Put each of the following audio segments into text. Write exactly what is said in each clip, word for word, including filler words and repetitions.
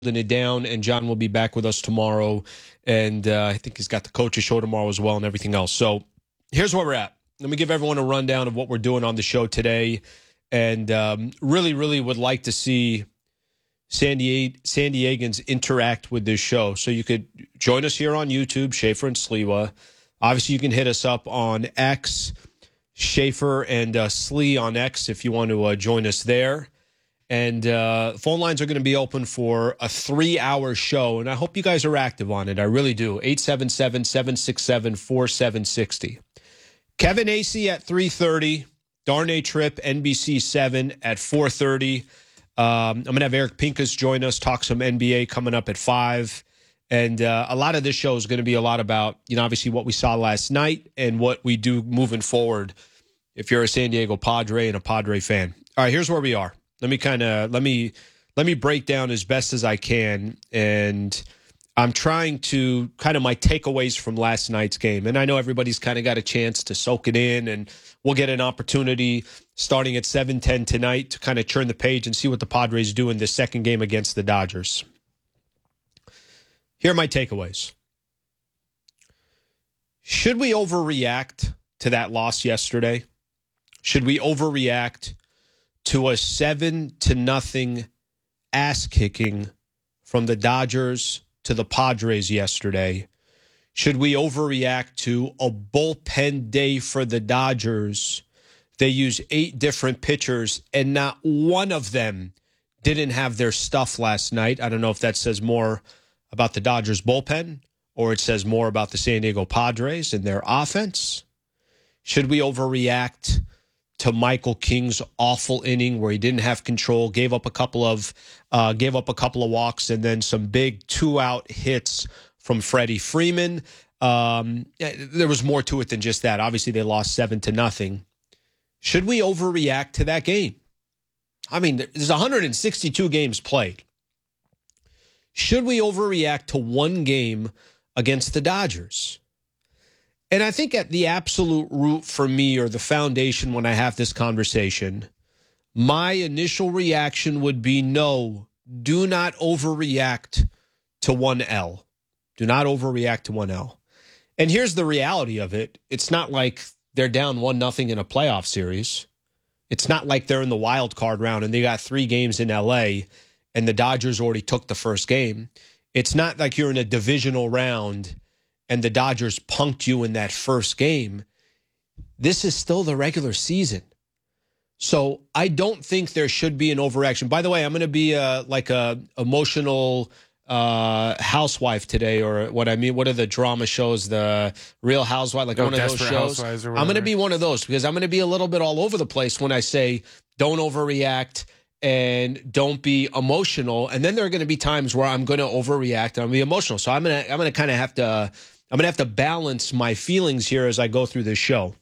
it down, and John will be back with us tomorrow. And uh, I think he's got the coaches show tomorrow as well and everything else. So here's where we're at. Let me give everyone a rundown of what we're doing on the show today. And um, really, really would like to see San, Diego, San Diegans interact with this show. So you could join us here on YouTube, Schaefer and Sliwa. Obviously, you can hit us up on X, Schaefer and uh, Slee on X if you want to uh, join us there. And uh, phone lines are going to be open for a three-hour show, and I hope you guys are active on it. I really do. eight seven seven, seven six seven, four seven six zero. Kevin Acee at three thirty. Darnay Tripp, N B C seven at four thirty. Um, I'm going to have Eric Pincus join us, talk some N B A coming up at five. And uh, a lot of this show is going to be a lot about, you know, obviously what we saw last night and what we do moving forward if you're a San Diego Padre and a Padre fan. All right, here's where we are. Let me kind of let me let me break down as best as I can, and I'm trying to kind of my takeaways from last night's game. And I know everybody's kind of got a chance to soak it in, and we'll get an opportunity starting at seven ten tonight to kind of turn the page and see what the Padres do in this second game against the Dodgers. Here are my takeaways. Should we overreact to that loss yesterday? Should we overreact to a seven to nothing ass kicking from the Dodgers to the Padres yesterday? Should we overreact to a bullpen day for the Dodgers? They use eight different pitchers, and not one of them didn't have their stuff last night. I don't know if that says more about the Dodgers bullpen or it says more about the San Diego Padres and their offense. Should we overreact to Michael King's awful inning where he didn't have control, gave up a couple of uh, gave up a couple of walks, and then some big two-out hits from Freddie Freeman? Um, there was more to it than just that. Obviously, they lost seven to nothing. Should we overreact to that game? I mean, there's one hundred sixty-two games played. Should we overreact to one game against the Dodgers? And I think at the absolute root for me, or the foundation when I have this conversation, my initial reaction would be no, do not overreact to one L. Do not overreact to one L. And here's the reality of it. It's not like they're down one nothing in a playoff series. It's not like they're in the wild card round and they got three games in L A and the Dodgers already took the first game. It's not like you're in a divisional round and the Dodgers punked you in that first game. This is still the regular season. So I don't think there should be an overreaction. By the way, I'm going to be uh, like a emotional uh, housewife today, or what I mean, what are the drama shows, the Real Housewife, like oh, one of those shows. I'm going to be one of those because I'm going to be a little bit all over the place when I say don't overreact and don't be emotional. And then there are going to be times where I'm going to overreact and I'm going to be emotional. So I'm going to I'm going to kind of have to I'm going to have to balance my feelings here as I go through this show.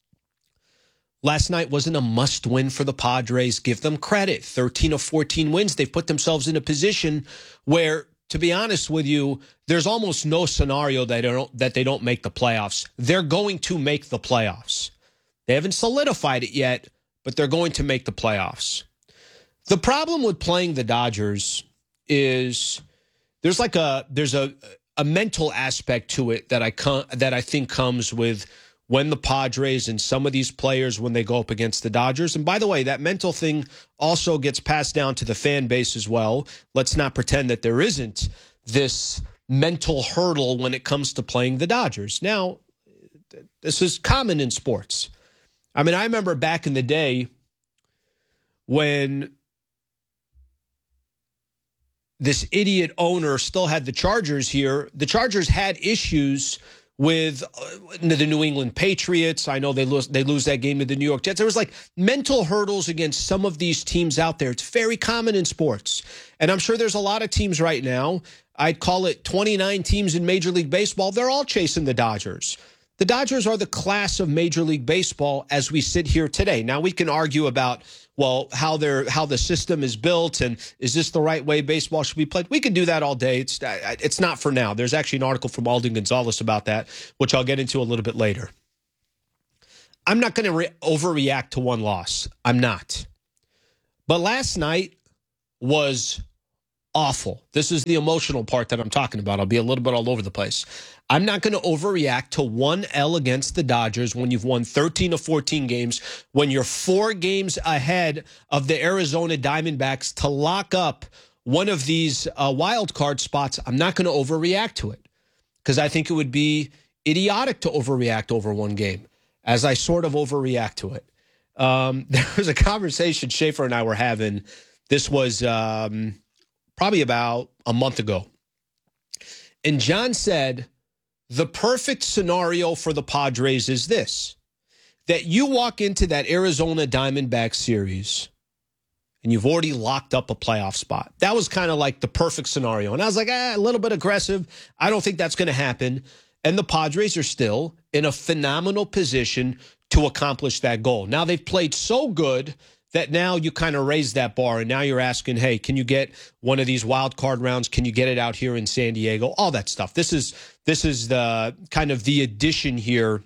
Last night wasn't a must-win for the Padres. Give them credit. thirteen of fourteen wins. They've put themselves in a position where, to be honest with you, there's almost no scenario that they don't, that they don't make the playoffs. They're going to make the playoffs. They haven't solidified it yet, but they're going to make the playoffs. The problem with playing the Dodgers is there's like a there's a a mental aspect to it that I con- that I think comes with when the Padres and some of these players, when they go up against the Dodgers. And by the way, that mental thing also gets passed down to the fan base as well. Let's not pretend that there isn't this mental hurdle when it comes to playing the Dodgers. Now, this is common in sports. I mean, I remember back in the day when this idiot owner still had the Chargers here. The Chargers had issues with uh, the New England Patriots. I know they lose they lose that game to the New York Jets. There was like mental hurdles against some of these teams out there. It's very common in sports. And I'm sure there's a lot of teams right now. I'd call it twenty-nine teams in Major League Baseball. They're all chasing the Dodgers. The Dodgers are the class of Major League Baseball as we sit here today. Now, we can argue about, well, how they're how the system is built and is this the right way baseball should be played? We can do that all day. It's it's not for now. There's actually an article from Alden Gonzalez about that, which I'll get into a little bit later. I'm not going to re- overreact to one loss. I'm not. But last night was awful. This is the emotional part that I'm talking about. I'll be a little bit all over the place. I'm not going to overreact to one L against the Dodgers when you've won thirteen or fourteen games, when you're four games ahead of the Arizona Diamondbacks to lock up one of these uh, wild card spots. I'm not going to overreact to it because I think it would be idiotic to overreact over one game, as I sort of overreact to it. Um, there was a conversation Schaefer and I were having. This was um, probably about a month ago. And John said, the perfect scenario for the Padres is this, that you walk into that Arizona Diamondback series and you've already locked up a playoff spot. That was kind of like the perfect scenario. And I was like, ah, a little bit aggressive. I don't think that's going to happen. And the Padres are still in a phenomenal position to accomplish that goal. Now they've played so good that now you kind of raise that bar, and now you're asking, hey, can you get one of these wild card rounds? Can you get it out here in San Diego? All that stuff. This is this is the kind of the addition here.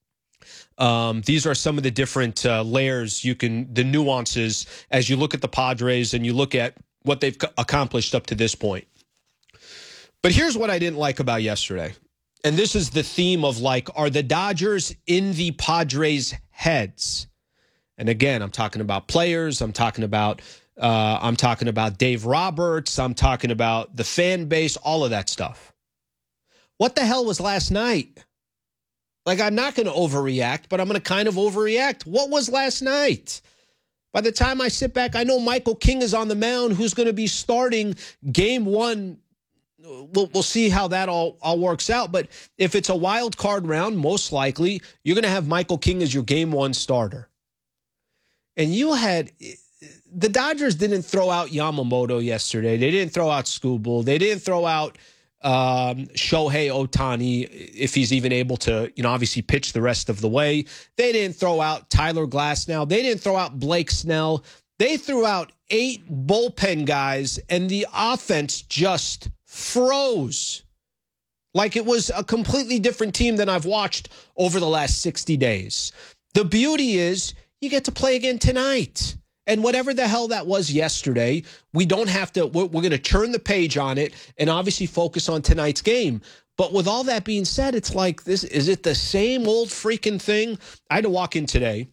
Um, these are some of the different uh, layers you can, the nuances as you look at the Padres and you look at what they've accomplished up to this point. But here's what I didn't like about yesterday. And this is the theme of, like, are the Dodgers in the Padres' heads? And again, I'm talking about players. I'm talking about uh, I'm talking about Dave Roberts. I'm talking about the fan base, all of that stuff. What the hell was last night? Like, I'm not going to overreact, but I'm going to kind of overreact. What was last night? By the time I sit back, I know Michael King is on the mound, who's going to be starting game one. We'll, we'll see how that all, all works out. But if it's a wild card round, most likely you're going to have Michael King as your game one starter. And you had the Dodgers didn't throw out Yamamoto yesterday. They didn't throw out Skubal. They didn't throw out um, Shohei Ohtani, if he's even able to, you know, obviously pitch the rest of the way. They didn't throw out Tyler Glasnow. They didn't throw out Blake Snell. They threw out eight bullpen guys, and the offense just froze. Like it was a completely different team than I've watched over the last sixty days. The beauty is you get to play again tonight. And whatever the hell that was yesterday, we don't have to, we're, we're going to turn the page on it and obviously focus on tonight's game. But with all that being said, it's like, this is it the same old freaking thing? I had to walk in today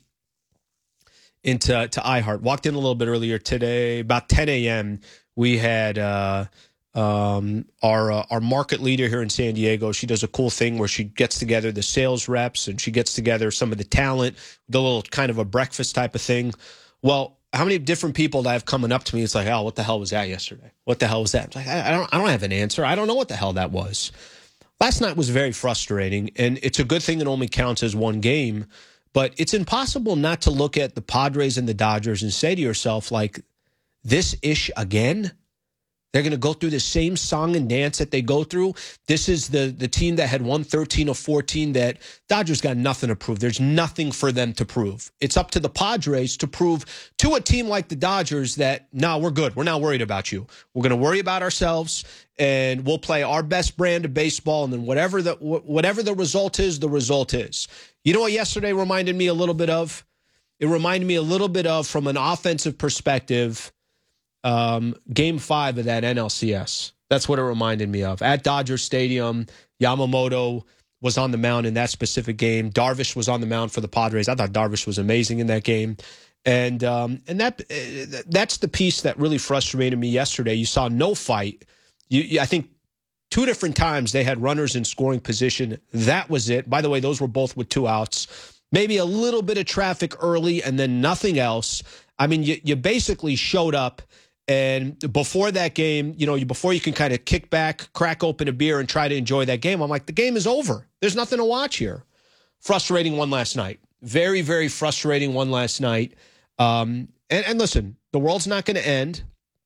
into to iHeart. Walked in a little bit earlier today, about ten a.m. We had uh, um, our uh, our market leader here in San Diego. She does a cool thing where she gets together the sales reps and she gets together some of the talent, the little kind of a breakfast type of thing. Well, how many different people that have coming up to me? It's like, oh, what the hell was that yesterday? What the hell was that? It's like, I, I don't, I don't have an answer. I don't know what the hell that was. Last night was very frustrating, and it's a good thing it only counts as one game. But it's impossible not to look at the Padres and the Dodgers and say to yourself, like, this ish again? They're going to go through the same song and dance that they go through. This is the the team that had won thirteen or fourteen that Dodgers got nothing to prove. There's nothing for them to prove. It's up to the Padres to prove to a team like the Dodgers that, no, we're good. We're not worried about you. We're going to worry about ourselves, and we'll play our best brand of baseball, and then whatever the whatever the result is, the result is. You know what yesterday reminded me a little bit of? It reminded me a little bit of, from an offensive perspective, Um, game five of that N L C S. That's what it reminded me of. At Dodger Stadium, Yamamoto was on the mound in that specific game. Darvish was on the mound for the Padres. I thought Darvish was amazing in that game. And um, and that uh, that's the piece that really frustrated me yesterday. You saw no fight. You, you, I think two different times they had runners in scoring position. That was it. By the way, those were both with two outs. Maybe a little bit of traffic early and then nothing else. I mean, you, you basically showed up. And before that game, you know, before you can kind of kick back, crack open a beer and try to enjoy that game, I'm like, the game is over. There's nothing to watch here. Frustrating one last night. Very, very frustrating one last night. Um, and, and listen, the world's not going to end.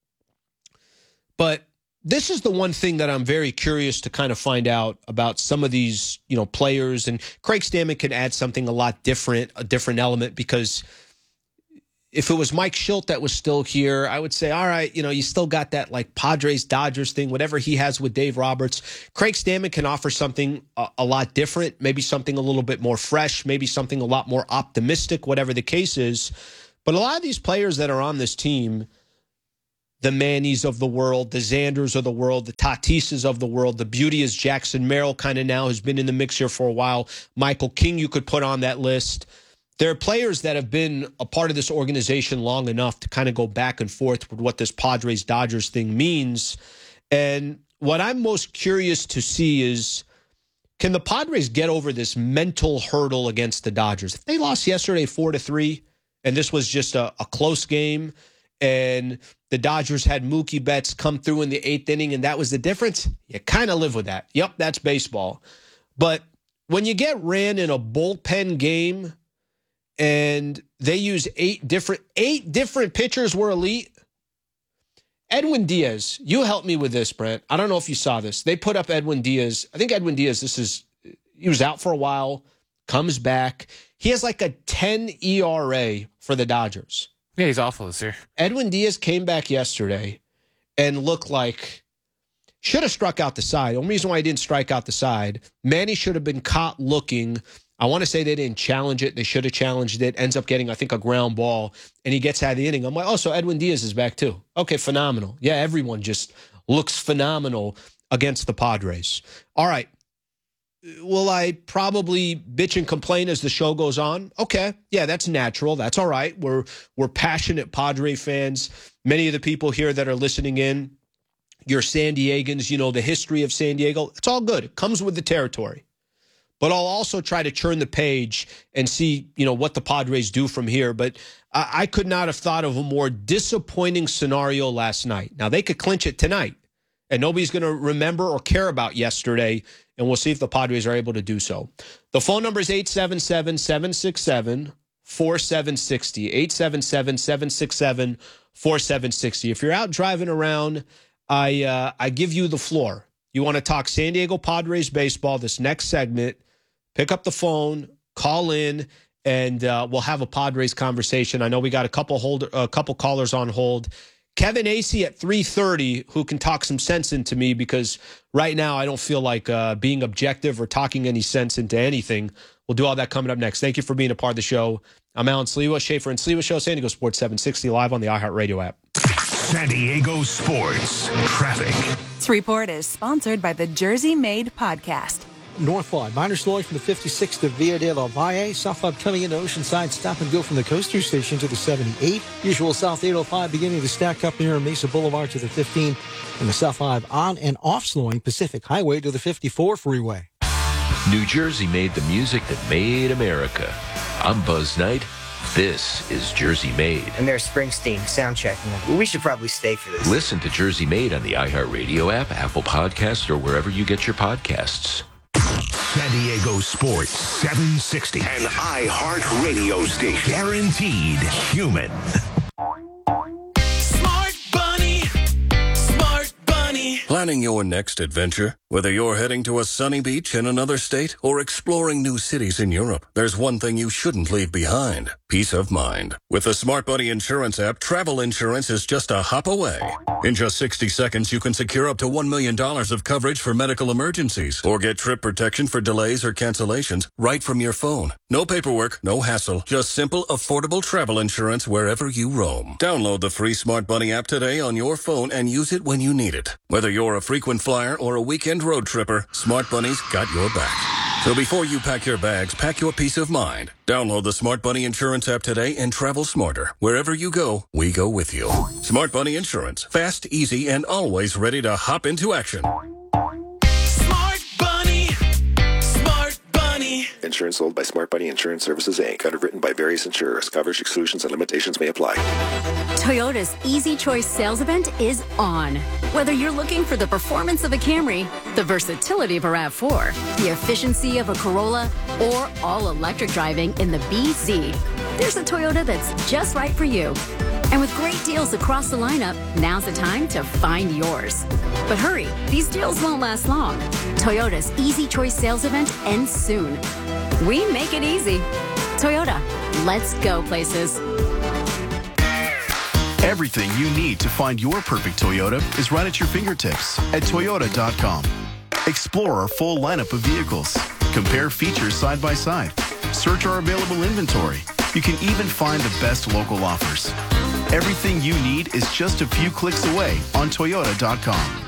But this is the one thing that I'm very curious to kind of find out about some of these, you know, players. And Craig Stammen can add something a lot different, a different element, because if it was Mike Schilt that was still here, I would say, all right, you know, you still got that like Padres, Dodgers thing, whatever he has with Dave Roberts. Craig Stammen can offer something a, a lot different, maybe something a little bit more fresh, maybe something a lot more optimistic, whatever the case is. But a lot of these players that are on this team, the Mannies of the world, the Xanders of the world, the Tatises of the world. The beauty is Jackson Merrill kind of now has been in the mix here for a while. Michael King you could put on that list. There are players that have been a part of this organization long enough to kind of go back and forth with what this Padres-Dodgers thing means. And what I'm most curious to see is, can the Padres get over this mental hurdle against the Dodgers? If they lost yesterday four to three, and this was just a, a close game, and the Dodgers had Mookie Betts come through in the eighth inning, and that was the difference, you kind of live with that. Yep, that's baseball. But when you get ran in a bullpen game and they use eight different eight different pitchers were elite. Edwin Diaz, you helped me with this, Brent. I don't know if you saw this. They put up Edwin Diaz. I think Edwin Diaz, this is, he was out for a while, comes back. He has like a ten E R A for the Dodgers. Yeah, he's awful this year. Edwin Diaz came back yesterday and looked like, should have struck out the side. The only reason why he didn't strike out the side, Manny should have been caught looking. I want to say they didn't challenge it. They should have challenged it. Ends up getting, I think, a ground ball, and he gets out of the inning. I'm like, oh, so Edwin Diaz is back too. Okay, phenomenal. Yeah, everyone just looks phenomenal against the Padres. All right. Will I probably bitch and complain as the show goes on? Okay. Yeah, that's natural. That's all right. We're we're passionate Padre fans. Many of the people here that are listening in, you're San Diegans, you know the history of San Diego. It's all good. It comes with the territory. But I'll also try to turn the page and see, you know, what the Padres do from here. But I, I could not have thought of a more disappointing scenario last night. Now, they could clinch it tonight, and nobody's going to remember or care about yesterday, and we'll see if the Padres are able to do so. The phone number is eight seven seven, seven six seven, four seven six zero, eight seven seven, seven six seven, four seven six zero. If you're out driving around, I uh, I give you the floor. You want to talk San Diego Padres baseball this next segment, pick up the phone, call in, and uh, we'll have a Padres conversation. I know we got a couple hold, a couple callers on hold. Kevin Acee at three thirty, who can talk some sense into me, because right now I don't feel like uh, being objective or talking any sense into anything. We'll do all that coming up next. Thank you for being a part of the show. I'm Alan Sliwa, Schaefer and Sliwa Show, San Diego Sports seven sixty, live on the iHeartRadio app. San Diego Sports Traffic. This report is sponsored by the Jersey Made Podcast. Northbound, minor slowing from the fifty-six to Via de la Valle. Southbound coming into Oceanside, stop and go from the Coaster Station to the seventy-eight. Usual South eight oh five beginning to stack up near Mesa Boulevard to the fifteen. And the South five on and off slowing Pacific Highway to the fifty-four freeway. New Jersey made the music that made America. I'm Buzz Knight. This is Jersey Made. And there's Springsteen sound checking. We should probably stay for this. Listen to Jersey Made on the iHeartRadio app, Apple Podcasts, or wherever you get your podcasts. San Diego Sports seven sixty. An iHeart radio station. Guaranteed human. Smart Bunny. Smart Bunny. Planning your next adventure? Whether you're heading to a sunny beach in another state or exploring new cities in Europe, there's one thing you shouldn't leave behind: peace of mind. With the Smart Bunny Insurance app, travel insurance is just a hop away. In just sixty seconds, you can secure up to one million dollars of coverage for medical emergencies or get trip protection for delays or cancellations right from your phone. No paperwork, no hassle, just simple, affordable travel insurance wherever you roam. Download the free Smart Bunny app today on your phone and use it when you need it. Whether you're a frequent flyer or a weekend road tripper, Smart Bunny's got your back. So before you pack your bags, pack your peace of mind. Download the Smart Bunny Insurance app today and travel smarter. Wherever you go, we go with you. Smart Bunny Insurance. Fast, easy, and always ready to hop into action. Smart Bunny. Smart Bunny. Insurance sold by Smart Bunny Insurance Services, Incorporated. Underwritten by various insurers. Coverage exclusions and limitations may apply. Toyota's Easy Choice sales event is on. Whether you're looking for the performance of a Camry, the versatility of a RAV four, the efficiency of a Corolla, or all-electric driving in the B Z, there's a Toyota that's just right for you. And with great deals across the lineup, now's the time to find yours. But hurry, these deals won't last long. Toyota's Easy Choice sales event ends soon. We make it easy. Toyota, let's go places. Everything you need to find your perfect Toyota is right at your fingertips at Toyota dot com. Explore our full lineup of vehicles. Compare features side by side. Search our available inventory. You can even find the best local offers. Everything you need is just a few clicks away on Toyota dot com.